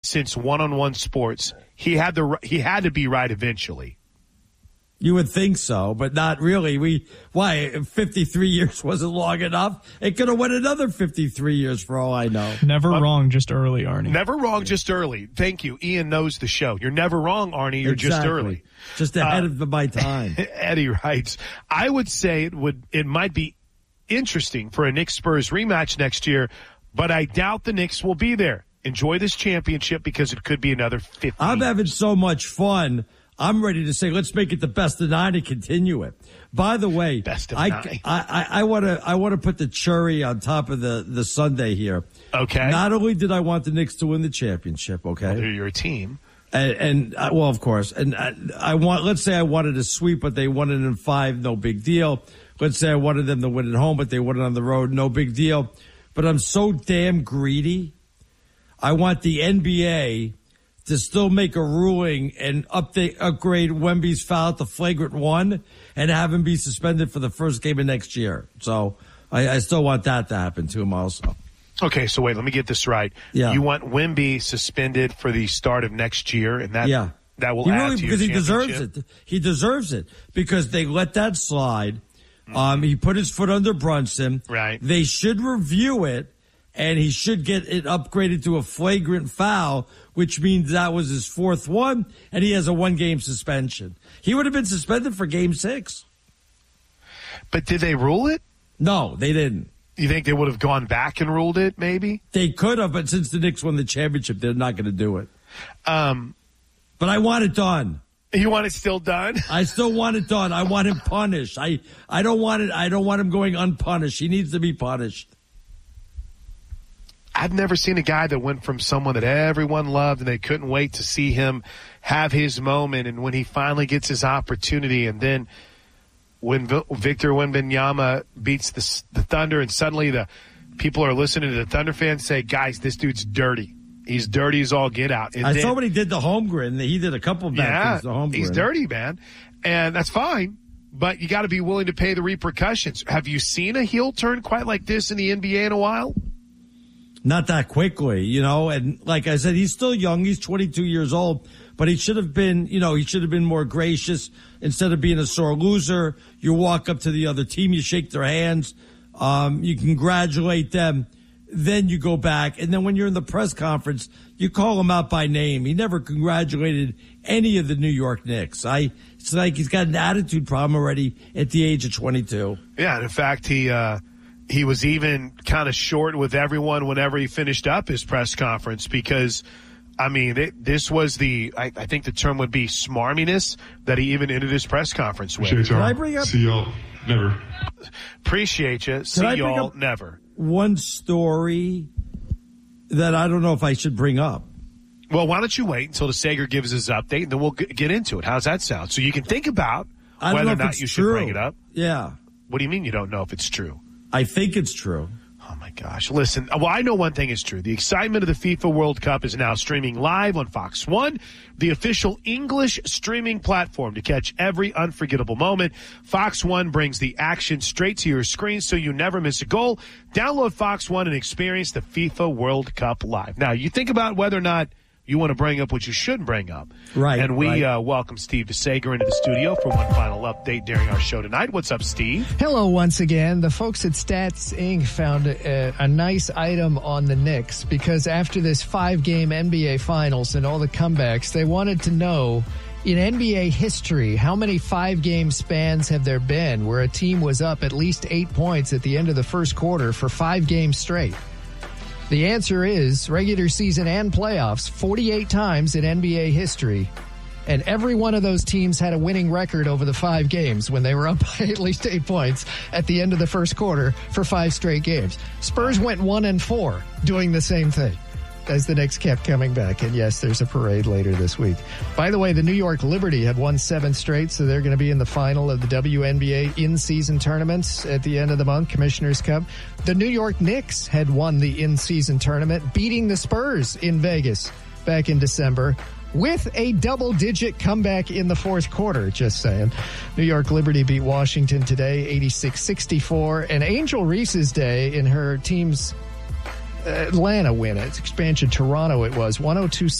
since one-on-one sports, he had to be right eventually. You would think so, but not really. Why 53 years wasn't long enough? It could have went another 53 years for all I know. Never wrong, just early, Arnie. Never wrong, just early. Thank you. Ian knows the show. You're never wrong, Arnie. You're just early. Just ahead of my time. Eddie writes, I would say it might be interesting for a Knicks Spurs rematch next year, but I doubt the Knicks will be there. Enjoy this championship because it could be another 50. I'm having so much fun. I'm ready to say, let's make it the best of 9 and continue it. By the way, best of 9. I want to put the cherry on top of the sundae here. Okay. Not only did I want the Knicks to win the championship, okay, well, they're your team, and well, of course, and let's say I wanted a sweep, but they won it in 5, no big deal. Let's say I wanted them to win at home, but they won it on the road, no big deal. But I'm so damn greedy. I want the NBA to still make a ruling and upgrade Wemby's foul to flagrant 1 and have him be suspended for the first game of next year. So I still want that to happen to him also. Okay, so wait, let me get this right. Yeah. You want Wemby suspended for the start of next year, and that will add to your because he championship? deserves it. He deserves it because they let that slide. He put his foot under Brunson. Right. They should review it, and he should get it upgraded to a flagrant foul, which means that was his 4th one, and he has a 1-game suspension. He would have been suspended for Game 6. But did they rule it? No, they didn't. You think they would have gone back and ruled it, maybe? They could have, but since the Knicks won the championship, they're not going to do it. But I want it done. You want it still done? I still want it done. I want him punished. I don't want it. I don't want him going unpunished. He needs to be punished. I've never seen a guy that went from someone that everyone loved and they couldn't wait to see him have his moment, and when he finally gets his opportunity, and then when Victor Wembanyama beats the Thunder and suddenly the people are listening to the Thunder fans say, guys, this dude's dirty. He's dirty as all get out. And I saw when he did the Holmgren. He did a couple of bad things to Holmgren. He's dirty, man. And that's fine. But you got to be willing to pay the repercussions. Have you seen a heel turn quite like this in the NBA in a while? Not that quickly, and like I said, he's still young. He's 22 years old, but he should have been, he should have been more gracious. Instead of being a sore loser, you walk up to the other team, you shake their hands, you congratulate them, then you go back. And then when you're in the press conference, you call them out by name. He never congratulated any of the New York Knicks. It's like he's got an attitude problem already at the age of 22. Yeah, and in fact, he was even kind of short with everyone whenever he finished up his press conference because, this was I think the term would be smarminess that he even ended his press conference with. Appreciate y'all. See y'all never. Appreciate you. See y'all never. One story that I don't know if I should bring up. Well, why don't you wait until the Sager gives his update, and then we'll get into it. How's that sound? So you can think about whether or not you should bring it up. Yeah. What do you mean you don't know if it's true? I think it's true. Oh, my gosh. Listen, well, I know one thing is true. The excitement of the FIFA World Cup is now streaming live on Fox One, the official English streaming platform to catch every unforgettable moment. Fox One brings the action straight to your screen so you never miss a goal. Download Fox One and experience the FIFA World Cup live. Now, you think about whether or not you want to bring up what you shouldn't bring up. Right. And we welcome Steve DeSager into the studio for one final update during our show tonight. What's up, Steve? Hello once again. The folks at Stats Inc. found a nice item on the Knicks because after this 5-game NBA Finals and all the comebacks, they wanted to know in NBA history, how many 5-game spans have there been where a team was up at least 8 points at the end of the first quarter for 5 games straight? The answer is regular season and playoffs 48 times in NBA history. And every one of those teams had a winning record over the 5 games when they were up by at least 8 points at the end of the first quarter for 5 straight games. Spurs went 1-4 doing the same thing as the Knicks kept coming back. And yes, there's a parade later this week. By the way, the New York Liberty had won 7 straight, so they're going to be in the final of the WNBA in-season tournaments at the end of the month, Commissioner's Cup. The New York Knicks had won the in-season tournament, beating the Spurs in Vegas back in December with a double-digit comeback in the fourth quarter, just saying. New York Liberty beat Washington today, 86-64. And Angel Reese's day in her team's Atlanta win. It's expansion Toronto it was, 102